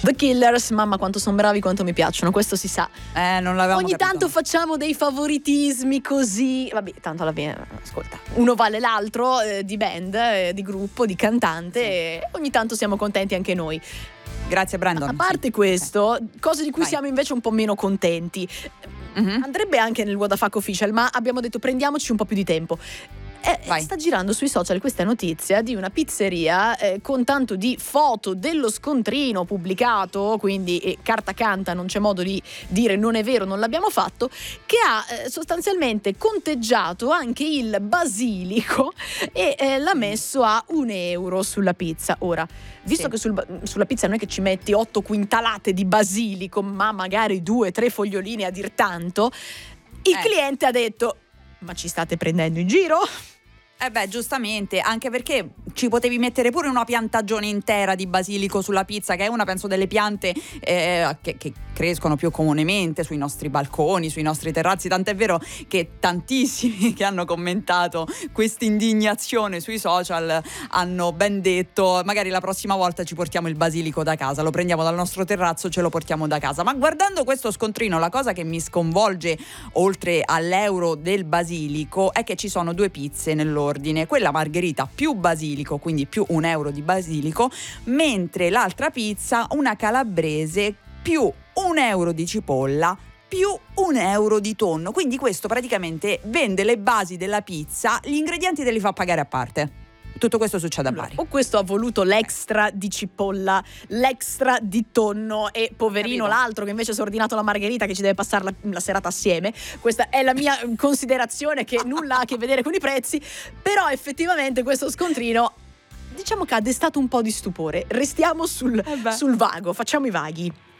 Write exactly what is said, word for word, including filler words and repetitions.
The Killers, mamma quanto sono bravi, quanto mi piacciono, questo si sa. Eh, non l'avevamo Ogni capito. tanto facciamo dei favoritismi così, vabbè, tanto alla fine, ascolta, uno vale l'altro, eh, di band, eh, di gruppo, di cantante, sì. E ogni tanto siamo contenti anche noi. Grazie Brandon. A parte sì. questo, cose di cui Vai. siamo invece un po' meno contenti. Mm-hmm. Andrebbe anche nel What the Fuck Official, ma abbiamo detto prendiamoci un po' più di tempo. Eh, sta girando sui social questa notizia di una pizzeria eh, con tanto di foto dello scontrino pubblicato, quindi eh, carta canta, non c'è modo di dire non è vero, non l'abbiamo fatto, che ha eh, sostanzialmente conteggiato anche il basilico e eh, l'ha messo a un euro sulla pizza. Ora, visto sì. che sul, sulla pizza non è che ci metti otto quintalate di basilico, ma magari due, tre fogliolini a dir tanto, il eh. cliente ha detto: ma ci state prendendo in giro? Eh beh, giustamente, anche perché ci potevi mettere pure una piantagione intera di basilico sulla pizza, che è una, penso, delle piante eh, che, che crescono più comunemente sui nostri balconi, sui nostri terrazzi, tant'è vero che tantissimi che hanno commentato questa indignazione sui social hanno ben detto: magari la prossima volta ci portiamo il basilico da casa, lo prendiamo dal nostro terrazzo, ce lo portiamo da casa. Ma guardando questo scontrino, la cosa che mi sconvolge, oltre all'euro del basilico, è che ci sono due pizze nell'ordine. Quella margherita più basilico, quindi più un euro di basilico, mentre l'altra pizza una calabrese più un euro di cipolla più un euro di tonno. Quindi questo praticamente vende le basi della pizza, gli ingredienti te li fa pagare a parte. Tutto questo succede a Bari. O questo ha voluto l'extra di cipolla, l'extra di tonno, e poverino Capito. l'altro che invece si è ordinato la margherita, che ci deve passare la, la serata assieme. Questa è la mia considerazione, che nulla ha a che vedere con i prezzi, però effettivamente questo scontrino, diciamo che ha destato un po' di stupore. Restiamo sul, eh sul vago, facciamo i vaghi.